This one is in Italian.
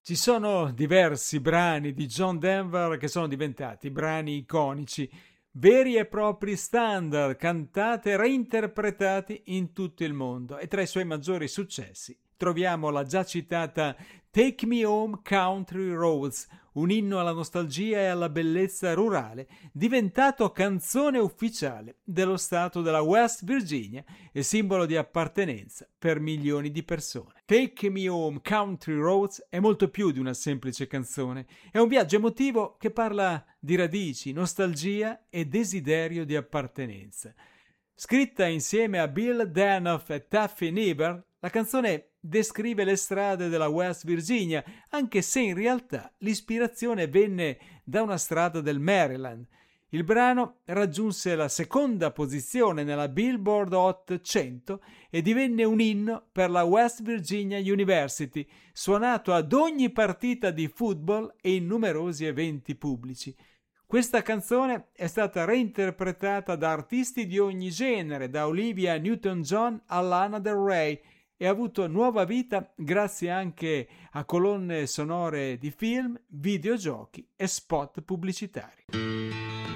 Ci sono diversi brani di John Denver che sono diventati brani iconici, veri e propri standard, cantati e reinterpretati in tutto il mondo. E tra i suoi maggiori successi troviamo la già citata Take Me Home Country Roads, un inno alla nostalgia e alla bellezza rurale, diventato canzone ufficiale dello stato della West Virginia e simbolo di appartenenza per milioni di persone. Take Me Home Country Roads è molto più di una semplice canzone, è un viaggio emotivo che parla di radici, nostalgia e desiderio di appartenenza. Scritta insieme a Bill Danoff e Taffy Nieber, la canzone descrive le strade della West Virginia, anche se in realtà l'ispirazione venne da una strada del Maryland. Il brano raggiunse la seconda posizione nella Billboard Hot 100 e divenne un inno per la West Virginia University, suonato ad ogni partita di football e in numerosi eventi pubblici. Questa canzone è stata reinterpretata da artisti di ogni genere, da Olivia Newton-John a Lana Del Rey, e ha avuto nuova vita grazie anche a colonne sonore di film, videogiochi e spot pubblicitari.